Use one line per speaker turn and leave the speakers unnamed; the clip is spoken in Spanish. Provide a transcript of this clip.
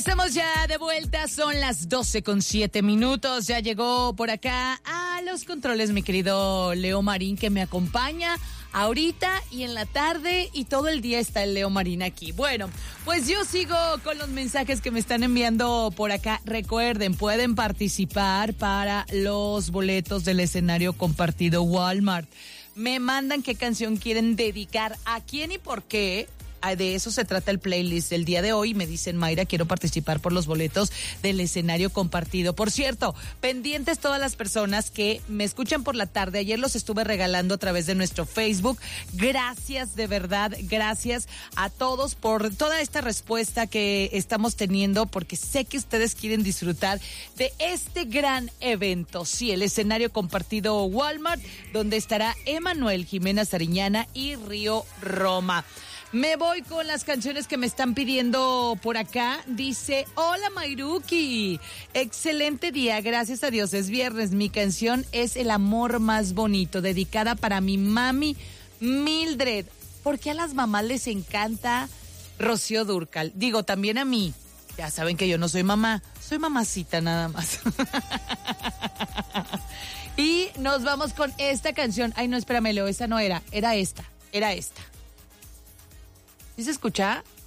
Estamos ya de vuelta, son las 12:07. Ya llegó por acá a los controles mi querido Leo Marín, que me acompaña ahorita y en la tarde, y todo el día está el Leo Marín aquí. Bueno, pues yo sigo con los mensajes que me están enviando por acá. Recuerden, pueden participar para los boletos del escenario compartido Walmart. Me mandan qué canción quieren dedicar, a quién y por qué. De eso se trata el playlist del día de hoy. Me dicen, Mayra, quiero participar por los boletos del escenario compartido. Por cierto, pendientes todas las personas que me escuchan por la tarde. Ayer los estuve regalando a través de nuestro Facebook. Gracias, de verdad, gracias a todos por toda esta respuesta que estamos teniendo, porque sé que ustedes quieren disfrutar de este gran evento. Sí, el escenario compartido Walmart, donde estará Emanuel, Jimena Sariñana y Río Roma. Me voy con las canciones que me están pidiendo por acá. Dice, hola Mayruki, excelente día, gracias a Dios, es viernes. Mi canción es El amor más bonito, dedicada para mi mami Mildred. ¿Por qué a las mamás les encanta Rocío Dúrcal? Digo, también a mí. Ya saben que yo no soy mamá, soy mamacita nada más. Y nos vamos con esta canción. Ay, no, espérame, Leo, esa no era esta. ¿Sí se escucha?